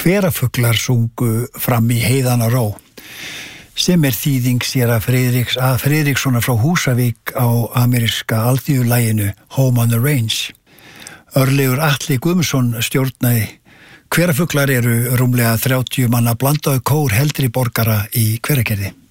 Hverafuglar sungu fram í heiðana ró, sem þýðing séra Friðriks A. Friðrikssonar frá Húsavík á ameríska alþýðulaginu Home on the Range. Örlygur Atli Guðmundsson stjórnaði. Hverafuglar eru rúmlega 30 manna blandaður kór heldri borgara í Hveragerði.